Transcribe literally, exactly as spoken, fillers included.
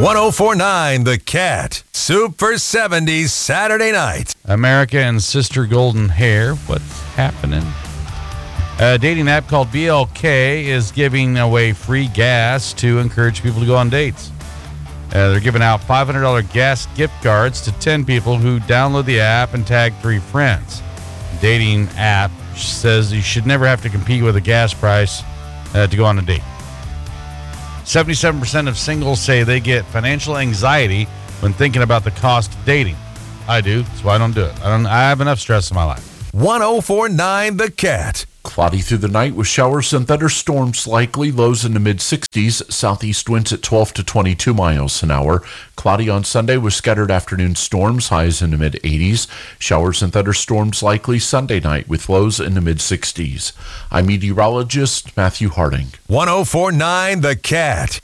one oh four point nine The Cat. Super seventies Saturday night. America and Sister Golden Hair. What's happening? A dating app called B L K is giving away free gas to encourage people to go on dates. Uh, they're giving out five hundred dollars gas gift cards to ten people who download the app and tag three friends. The dating app says you should never have to compete with a gas price uh, to go on a date. seventy-seven percent of singles say they get financial anxiety when thinking about the cost of dating. I do, so I don't do it. I don't. I have enough stress in my life. one oh four point nine The Cat. Cloudy through the night with showers and thunderstorms likely. Lows in the mid-sixties. Southeast winds at twelve to twenty-two miles an hour. Cloudy on Sunday with scattered afternoon storms. Highs in the mid-eighties. Showers and thunderstorms likely Sunday night with lows in the mid-sixties. I'm meteorologist Matthew Harding. one oh four point nine The Cat.